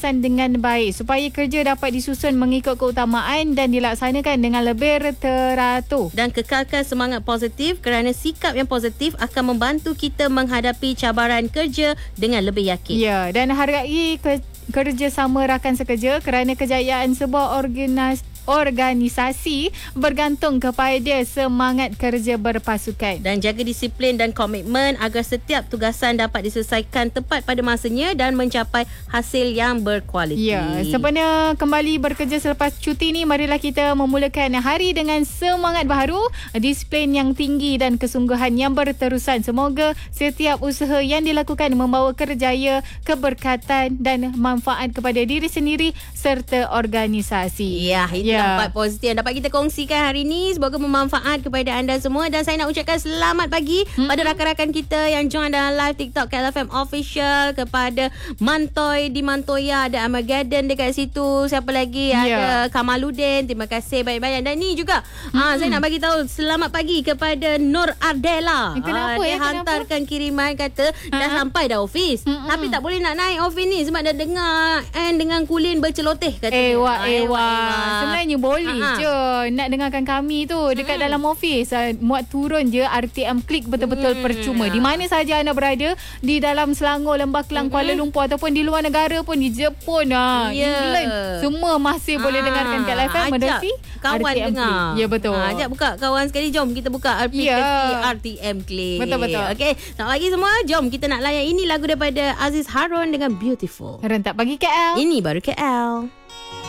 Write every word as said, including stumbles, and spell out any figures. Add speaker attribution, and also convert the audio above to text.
Speaker 1: pengawasan dengan baik supaya kerja dapat disusun mengikut keutamaan dan dilaksanakan dengan lebih teratur.
Speaker 2: Dan kekalkan semangat positif kerana sikap yang positif akan membantu kita menghadapi cabaran kerja dengan lebih yakin.
Speaker 1: Ya, dan hargai ke- kerjasama rakan sekerja kerana kejayaan sebuah organisasi organisasi bergantung kepada semangat kerja berpasukan.
Speaker 2: Dan jaga disiplin dan komitmen agar setiap tugasan dapat diselesaikan tepat pada masanya dan mencapai hasil yang berkualiti.
Speaker 1: Ya, sempena kembali bekerja selepas cuti ni, marilah kita memulakan hari dengan semangat baru, disiplin yang tinggi dan kesungguhan yang berterusan. Semoga setiap usaha yang dilakukan membawa kerjaya, keberkatan dan manfaat kepada diri sendiri serta organisasi.
Speaker 2: Ya, itu
Speaker 1: Ya.
Speaker 2: Nampak positif yang dapat kita kongsikan hari ini. Semoga bermanfaat kepada anda semua. Dan saya nak ucapkan selamat pagi hmm. pada rakan-rakan kita yang join dalam live TikTok K L F M Official. Kepada Mantoy di Mantoya, ada Armageddon dekat situ. Siapa lagi?
Speaker 1: Yeah.
Speaker 2: Ada Kamaludin. Terima kasih banyak-banyak. Dan ni juga hmm. ha, saya nak bagi tahu selamat pagi kepada Nur Ardela.
Speaker 1: Kenapa
Speaker 2: ha, Dia
Speaker 1: ya?
Speaker 2: hantarkan
Speaker 1: Kenapa?
Speaker 2: kiriman, kata dah
Speaker 1: Ha-ha.
Speaker 2: sampai dah office.
Speaker 1: Hmm.
Speaker 2: Tapi tak boleh nak naik office ni sebab dah dengar and dengan kulin berceloteh, kata dia.
Speaker 1: Ewa,
Speaker 2: Ha,
Speaker 1: ewa. Sebenarnya boleh
Speaker 2: Ha-ha.
Speaker 1: je nak dengarkan kami tu dekat
Speaker 2: Hmm.
Speaker 1: dalam office. Uh, muat turun je R T M Klik, betul-betul
Speaker 2: Hmm.
Speaker 1: percuma. Di mana saja anda berada, di dalam Selangor, Lembah Kelang,
Speaker 2: Hmm.
Speaker 1: Kuala Lumpur ataupun di luar negara pun, di Jepun, uh,
Speaker 2: Ya.
Speaker 1: England, semua masih boleh
Speaker 2: Ah,
Speaker 1: dengarkan K L F M
Speaker 2: ajak
Speaker 1: menerusi
Speaker 2: kawan
Speaker 1: R T M
Speaker 2: dengar.
Speaker 1: Klik. Ya, betul.
Speaker 2: Ha, ajak buka kawan sekali. Jom kita buka aplikasi
Speaker 1: Ya.
Speaker 2: R T M Klik.
Speaker 1: Betul-betul.
Speaker 2: Okey, selamat pagi semua. Jom kita nak layan ini lagu daripada Aziz Harun dengan Beautiful.
Speaker 1: Rentak pagi K L.
Speaker 2: Ini baru K L.